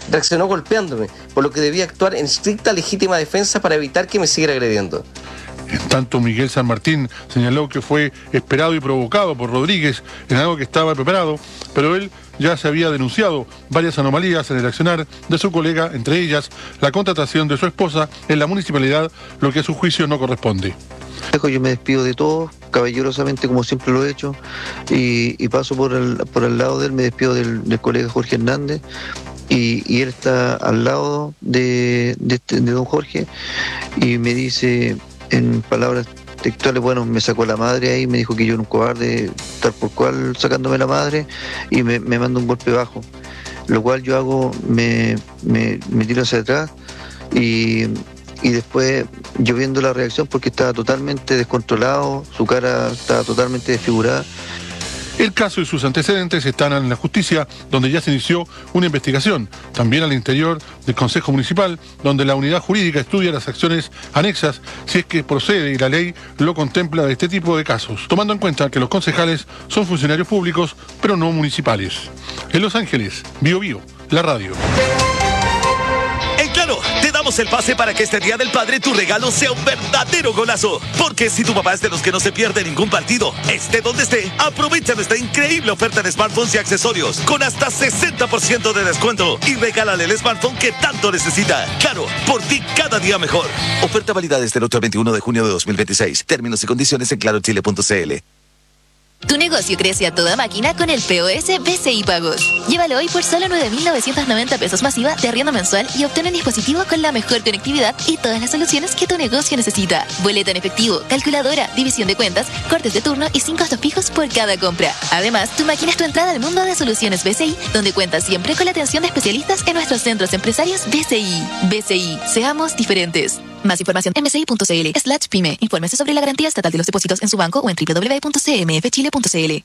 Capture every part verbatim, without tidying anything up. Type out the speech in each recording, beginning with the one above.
reaccionó golpeándome, por lo que debía actuar en estricta legítima defensa para evitar que me siguiera agrediendo. En tanto, Miguel San Martín señaló que fue esperado y provocado por Rodríguez en algo que estaba preparado, pero él ya se había denunciado varias anomalías en el accionar de su colega, entre ellas la contratación de su esposa en la municipalidad, lo que a su juicio no corresponde. Yo me despido de todos, caballerosamente como siempre lo he hecho, y, y paso por el, por el lado de él, me despido del, del colega Jorge Hernández, y, y él está al lado de, de, este, de don Jorge, y me dice en palabras textuales, bueno, me sacó la madre ahí, me dijo que yo era un cobarde, tal por cual sacándome la madre, y me, me manda un golpe bajo, lo cual yo hago, me, me, me tiro hacia atrás, y, y después yo viendo la reacción, porque estaba totalmente descontrolado, su cara estaba totalmente desfigurada. El caso y sus antecedentes están en la justicia, donde ya se inició una investigación. También al interior del Consejo Municipal, donde la unidad jurídica estudia las acciones anexas, si es que procede y la ley lo contempla de este tipo de casos, tomando en cuenta que los concejales son funcionarios públicos, pero no municipales. En Los Ángeles, Bio Bio, la radio. En Claro, te damos el pase para que este Día del Padre tu regalo sea un verdadero golazo. Porque si tu papá es de los que no se pierde ningún partido, esté donde esté, aprovecha nuestra increíble oferta de smartphones y accesorios con hasta sesenta por ciento de descuento y regálale el smartphone que tanto necesita. Claro, por ti cada día mejor. Oferta válida desde el ocho al veintiuno de junio de dos mil veintiséis. Términos y condiciones en claro chile punto c l. Tu negocio crece a toda máquina con el P O S B C I Pagos. Llévalo hoy por solo nueve mil novecientos noventa pesos masiva de arriendo mensual y obtén un dispositivo con la mejor conectividad y todas las soluciones que tu negocio necesita. Boleta en efectivo, calculadora, división de cuentas, cortes de turno y sin costos fijos por cada compra. Además, tu máquina es tu entrada al mundo de soluciones B C I, donde cuentas siempre con la atención de especialistas en nuestros centros empresarios B C I. B C I, seamos diferentes. Más información en bci.cl slash pyme. Infórmese sobre la garantía estatal de los depósitos en su banco o en doble u doble u doble u punto c m f chile punto c l.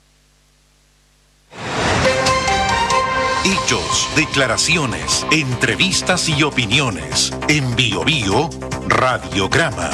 Hechos, declaraciones, entrevistas y opiniones. En Bio Bio, Radiograma.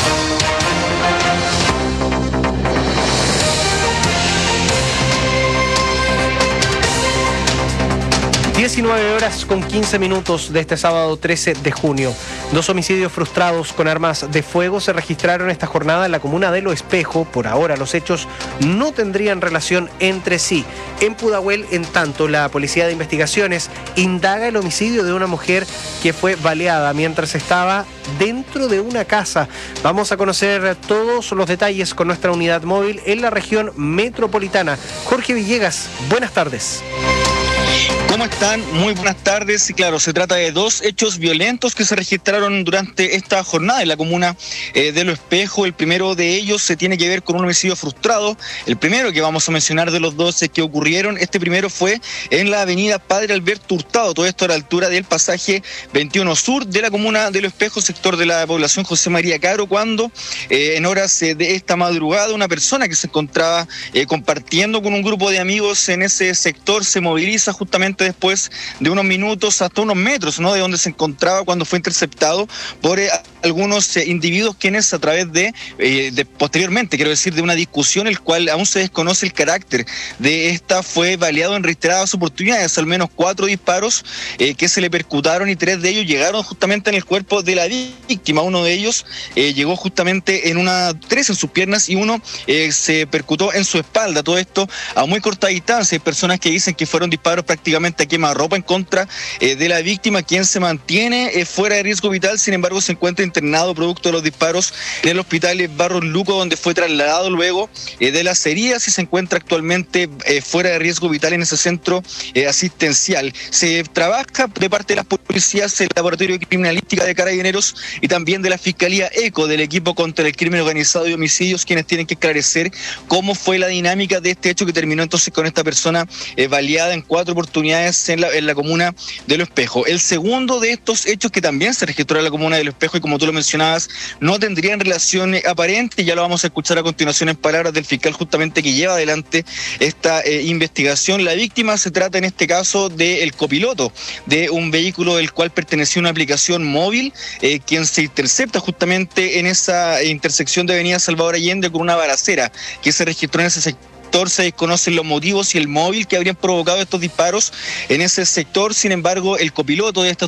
diecinueve horas con quince minutos de este sábado trece de junio. Dos homicidios frustrados con armas de fuego se registraron esta jornada en la comuna de Lo Espejo. Por ahora los hechos no tendrían relación entre sí. En Pudahuel, en tanto, la Policía de Investigaciones indaga el homicidio de una mujer que fue baleada mientras estaba dentro de una casa. Vamos a conocer todos los detalles con nuestra unidad móvil en la región metropolitana. Jorge Villegas, buenas tardes. ¿Cómo están? Muy buenas tardes. Y claro, se trata de dos hechos violentos que se registraron durante esta jornada en la comuna eh, de Lo Espejo. El primero de ellos se tiene que ver con un homicidio frustrado. El primero que vamos a mencionar de los dos que ocurrieron, este primero fue en la avenida Padre Alberto Hurtado. Todo esto a la altura del pasaje veintiuno Sur de la comuna de Lo Espejo, sector de la población José María Caro, cuando eh, en horas eh, de esta madrugada una persona que se encontraba eh, compartiendo con un grupo de amigos en ese sector se moviliza justamente después de unos minutos hasta unos metros, ¿no?, de donde se encontraba cuando fue interceptado por eh, algunos eh, individuos quienes a través de, eh, de posteriormente, quiero decir, de una discusión el cual aún se desconoce el carácter de esta, fue baleado en reiteradas oportunidades, al menos cuatro disparos eh, que se le percutaron y tres de ellos llegaron justamente en el cuerpo de la víctima. Uno de ellos eh, llegó justamente en una, tres en sus piernas y uno eh, se percutó en su espalda. Todo esto a muy corta distancia. Hay personas que dicen que fueron disparos prácticamente a quemarropa en contra eh, de la víctima, quien se mantiene eh, fuera de riesgo vital. Sin embargo, se encuentra internado producto de los disparos en el hospital Barros Luco, donde fue trasladado luego eh, de las heridas y se encuentra actualmente eh, fuera de riesgo vital en ese centro eh, asistencial. Se trabaja de parte de las policías, el Laboratorio de Criminalística de Carabineros y también de la Fiscalía ECO, del equipo contra el crimen organizado y homicidios, quienes tienen que esclarecer cómo fue la dinámica de este hecho que terminó entonces con esta persona eh, baleada en cuatro oportunidades en la, en la comuna de Lo Espejo. El segundo de estos hechos que también se registró en la comuna de Lo Espejo y como tú lo mencionabas, no tendrían relación aparente, ya lo vamos a escuchar a continuación en palabras del fiscal justamente que lleva adelante esta eh, investigación. La víctima se trata en este caso del copiloto de un vehículo del cual pertenecía una aplicación móvil, eh, quien se intercepta justamente en esa intersección de Avenida Salvador Allende con una balacera que se registró en ese sector. Se desconocen los motivos y el móvil que habrían provocado estos disparos en ese sector. Sin embargo, el copiloto de esta